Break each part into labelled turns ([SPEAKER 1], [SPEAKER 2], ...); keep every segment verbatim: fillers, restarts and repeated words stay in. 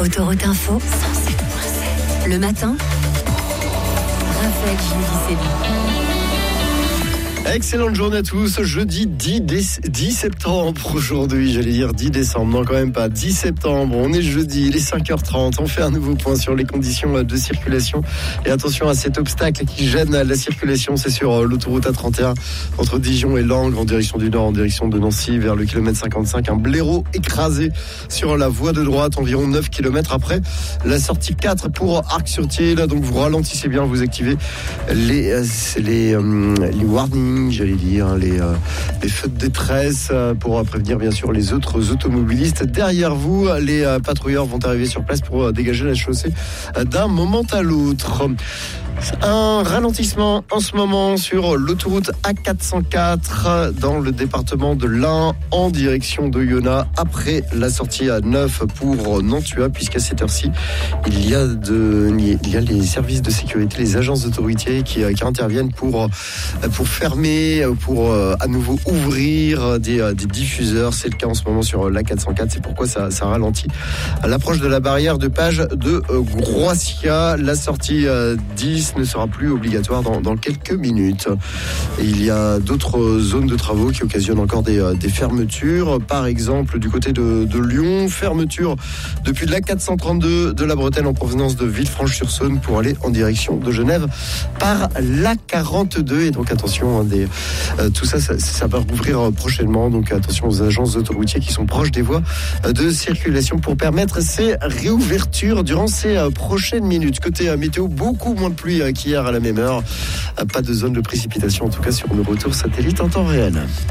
[SPEAKER 1] Autoroute Info, cent sept virgule sept. Le matin, Raphaël Julie.
[SPEAKER 2] Excellente journée à tous. Jeudi dix septembre aujourd'hui, j'allais dire dix décembre, non quand même pas, dix septembre, on est jeudi, il est cinq heures trente, on fait un nouveau point sur les conditions de circulation et attention à cet obstacle qui gêne la circulation, c'est sur l'autoroute A trente et un entre Dijon et Langres en direction du nord, en direction de Nancy vers le kilomètre cinquante-cinq, un blaireau écrasé sur la voie de droite environ neuf kilomètres après la sortie quatre pour Arc-sur-Thiers. Là donc vous ralentissez bien, vous activez les, les, les warnings, j'allais dire, les, euh, les feux de détresse euh, pour prévenir bien sûr les autres automobilistes. Derrière vous, les euh, patrouilleurs vont arriver sur place pour euh, dégager la chaussée euh, d'un moment à l'autre. Un ralentissement en ce moment sur l'autoroute A quatre cent quatre dans le département de l'Ain en direction de Yona après la sortie à neuf pour Nantua, puisqu'à cette heure-ci il y a de, il y a les services de sécurité, les agences d'autorité qui, qui interviennent pour, pour fermer, pour à nouveau ouvrir des, des diffuseurs. C'est le cas en ce moment sur l'A quatre cent quatre, c'est pourquoi ça, ça ralentit à l'approche de la barrière de Page de Groissia. La sortie dix ne sera plus obligatoire dans, dans quelques minutes. Et il y a d'autres zones de travaux qui occasionnent encore des, des fermetures. Par exemple, du côté de, de Lyon, fermeture depuis l'A quatre cent trente-deux de la Bretelle en provenance de Villefranche-sur-Saône pour aller en direction de Genève par l'A quarante-deux. Et donc attention, hein, des, euh, tout ça, ça, ça va rouvrir prochainement. Donc attention aux agences autoroutières qui sont proches des voies de circulation pour permettre ces réouvertures durant ces euh, prochaines minutes. Côté euh, météo, beaucoup moins de pluie euh, qu'hier à la même heure. Euh, pas de zone de précipitation, en tout cas sur nos retours satellites en temps réel.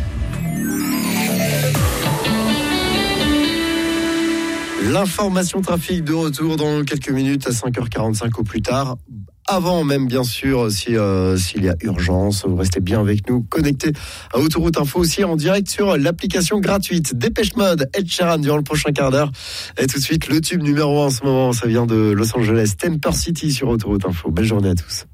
[SPEAKER 2] L'information trafic de retour dans quelques minutes à cinq heures quarante-cinq au plus tard. Avant même, bien sûr, si, euh, s'il y a urgence, vous restez bien avec nous, connectés à Autoroute Info aussi en direct sur l'application gratuite Dépêche Mode, Ed Sheeran durant le prochain quart d'heure. Et tout de suite, le tube numéro un en ce moment, ça vient de Los Angeles, Temper City sur Autoroute Info. Belle journée à tous.